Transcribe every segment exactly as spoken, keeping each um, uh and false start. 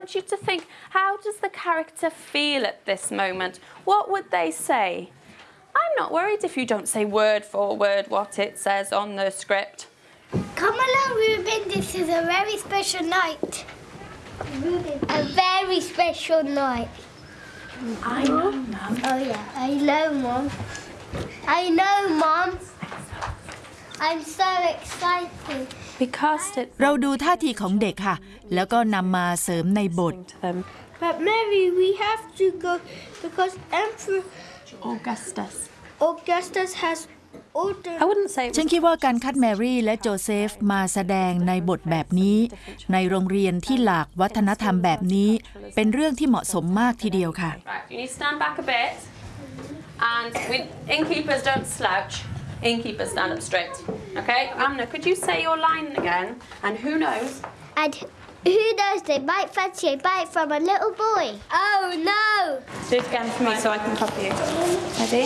I want you to think, how does the character feel at this moment? What would they say? I'm not worried if you don't say word for word what it says on the script. Come along, Ruben. This is a very special night. Ruben. A very special night. I know, Mum. Oh, yeah. I know, Mom. I know, Mom. I'm so excited. Because it... เราดูท่าทีของเด็กค่ะแล้วก็นำมาเสริมในบท But Mary, we have to go because Emperor Augustus. Augustus has ordered. I wouldn't say. ฉันคิดว่าการคัดแมรี่และโจเซฟมาแสดงในบทแบบนี้ในโรงเรียนที่หลากวัฒนธรรมแบบนี้เป็นเรื่องที่เหมาะสมมากทีเดียวค่ะ You need to stand back a bit, and we, innkeepers don't slouch. Innkeepers stand up straight. Okay, Amna, could you say your line again? And who knows? And who knows? They might fancy a bite from a little boy. Oh no! Do it again for me so I can copy you. Ready?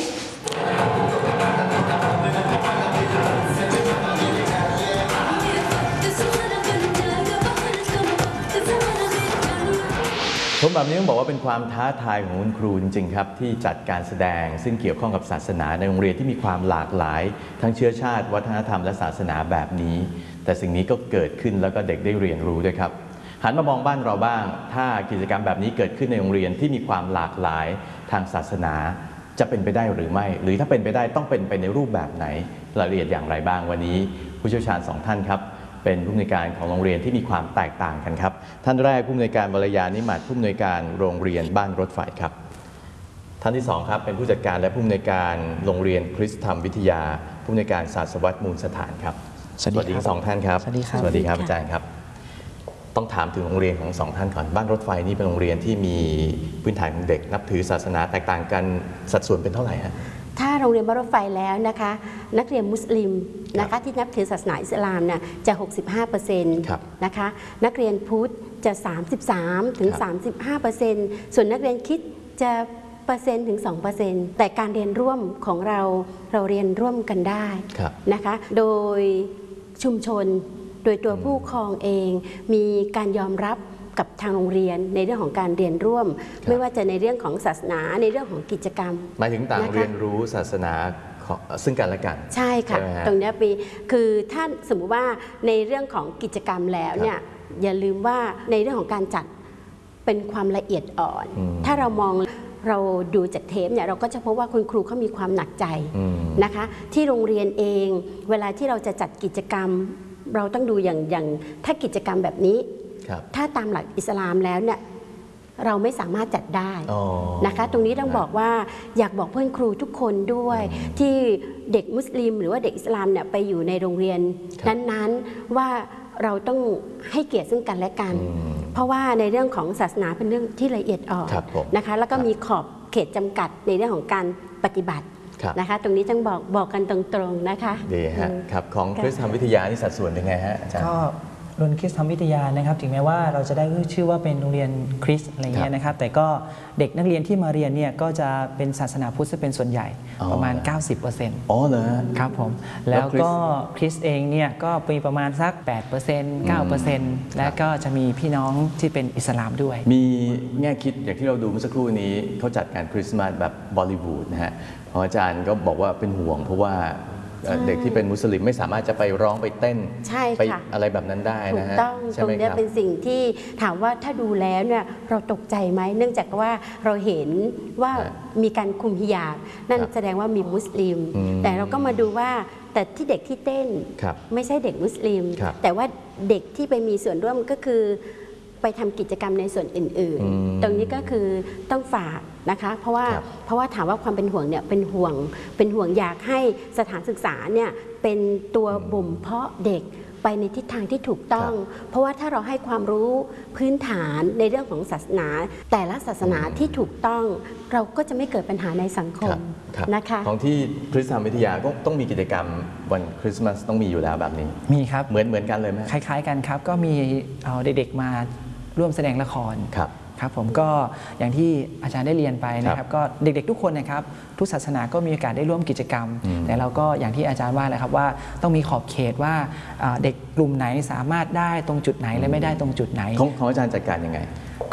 ผมแบบนี้ต้องบอกว่าเป็นความท้าทายของคุณครูจริงๆครับที่จัดการแสดงซึ่งเกี่ยวข้องกับศาสนาในโรงเรียนที่มีความหลากหลายทั้งเชื้อชาติวัฒนธรรมและศาสนาแบบนี้แต่สิ่งนี้ก็เกิดขึ้นแล้วก็เด็กได้เรียนรู้ด้วยครับหันมามองบ้านเราบ้างถ้ากิจกรรมแบบนี้เกิดขึ้นในโรงเรียนที่มีความหลากหลายทางศาสนาจะเป็นไปได้หรือไม่หรือถ้าเป็นไปได้ต้องเป็นไปในรูปแบบไหนรายละเอียดอย่างไรบ้างวันนี้ผู้เชี่ยวชาญสองท่านครับเป็นผู้อำนวยการของโรงเรียนที่มีความแตกต่างกันครับท่านแรกผู้อำนวยการวรยานิมัติผู้อำนวยการโรงเรียนบ้านรถไฟครับท่านที่สองครับเป็นผู้จัดการและผู้อำนวยการโรงเรียนคริสตธรรมวิทยาผู้อำนวยการศาสนวัตรมูลสถานครับสวัสดีทั้งสองท่านครับสวัสดีครับสวัสดีครับอาจารย์ครับต้องถามถึงโรงเรียนของสองท่านก่อนบ้านรถไฟนี่เป็นโรงเรียนที่มีพื้นฐานของเด็กนับถือศาสนาแตกต่างกันสัดส่วนเป็นเท่าไหร่ฮะถ้าโรงเรียนบ้านรถไฟแล้วนะคะนักเรียนมุสลิมนะคะที่นับถือศาสนาอิสลามเนี่ยจะ หกสิบห้าเปอร์เซ็นต์ นะคะนักเรียนพุทธจะ สามสิบสามถึงสามสิบห้าเปอร์เซ็นต์ ส่วนนักเรียนคริสต์จะเปอร์เซ็นต์ถึง สองเปอร์เซ็นต์ แต่การเรียนร่วมของเราเราเรียนร่วมกันได้นะคะโดยชุมชนโดยตัวผู้ปกครองเองมีการยอมรับกับทางโรงเรียนในเรื่องของการเรียนร่วมไม่ว่าจะในเรื่องของศาสนาในเรื่องของกิจกรรมหมายถึงต่างเรียนรู้ศาสนาซึ่งกันและกันใช่ค่ะตรงนี้ปีคือถ้าสมมุติว่าในเรื่องของกิจกรรมแล้วเนี่ยอย่าลืมว่าในเรื่องของการจัดเป็นความละเอียดอ่อนถ้าเรามองเราดูจากเทปเนี่ยเราก็จะพบว่าคุณครูเขามีความหนักใจนะคะที่โรงเรียนเองเวลาที่เราจะจัดกิจกรรมเราต้องดูอย่างอย่างถ้ากิจกรรมแบบนี้ถ้าตามหลักอิสลามแล้วเนี่ยเราไม่สามารถจัดได้นะคะตรงนี้ต้องบอกว่าอยากบอกเพื่อนครูทุกคนด้วยที่เด็กมุสลิมหรือว่าเด็กอิสลามเนี่ยไปอยู่ในโรงเรียนนั้นๆว่าเราต้องให้เกียรติซึ่งกันและกันเพราะว่าในเรื่องของศาสนาเป็นเรื่องที่ละเอียดอ่อนนะคะแล้วก็มีขอบเขตจำกัดในเรื่องของการปฏิบัตินะคะตรงนี้ต้องบอกบอกกันตรงๆนะคะดีฮะครับของคริสตธรรมวิทยานี่สัดส่วนเป็นไงฮะอาจารย์ก็โรงเรียนคริสตธรรมวิทยานะครับถึงแม้ว่าเราจะได้ชื่อว่าเป็นโรงเรียนคริสต์อะไรเงี้ยนะครับแต่ก็เด็กนักเรียนที่มาเรียนเนี่ยก็จะเป็นศาสนาพุทธเป็นส่วนใหญ่ประมาณ เก้าสิบเปอร์เซ็นต์อ๋อเหรอครับผมแล้วก็คริสต์เองเนี่ยก็มีประมาณสัก แปดเปอร์เซ็นต์ เก้าเปอร์เซ็นต์ และก็จะมีพี่น้องที่เป็นอิสลามด้วยมีแง่คิดอย่างที่เราดูเมื่อสักครู่นี้เขาจัดการคริสต์มาสแบบบอลลิวูดนะฮะอาจารย์ก็บอกว่าเป็นห่วงเพราะว่าเด็กที่เป็นมุสลิมไม่สามารถจะไปร้องไปเต้นไปอะไรแบบนั้นได้นะฮะถูกต้องตรงนี้เป็นสิ่งที่ถามว่าถ้าดูแล้วเนี่ยเราตกใจไหมเนื่องจากว่าเราเห็นว่ามีการคุมฮิญาบนั่นแสดงว่ามีมุสลิมแต่เราก็มาดูว่าแต่ที่เด็กที่เต้นไม่ใช่เด็กมุสลิมแต่ว่าเด็กที่ไปมีส่วนร่วมก็คือไปทำกิจกรรมในส่วนอื่นๆตรงนี้ก็คือต้องฝากนะคะเพราะว่าเพราะว่าถามว่าความเป็นห่วงเนี่ยเป็นห่วงเป็นห่วงอยากให้สถานศึกษาเนี่ยเป็นตัวบ่มเพาะเด็กไปในทิศทางที่ถูกต้องเพราะว่าถ้าเราให้ความรู้พื้นฐานในเรื่องของศาสนาแต่ละศาสนาที่ถูกต้องเราก็จะไม่เกิดปัญหาในสังคมนะคะของที่คริสตธรรมวิทยาก็ต้องมีกิจกรรมวันคริสต์มาสต้องมีอยู่แล้วแบบนี้มีครับเหมือนเหมือนกันเลยไหมคล้ายๆกันครับก็มีเอาเด็กๆมาร่วมแสดงละครครับครับผมก็อย่างที่อาจารย์ได้เรียนไปนะครับก็เด็กๆทุกคนนะครับทุกศาสนาก็มีโอกาสได้ร่วมกิจกรรมแต่เราก็อย่างที่อาจารย์ว่าแหละครับว่าต้องมีขอบเขตว่าเด็กกลุ่มไหนสามารถได้ตรงจุดไหนและไม่ได้ตรงจุดไหนของของอาจารย์จัดการยังไง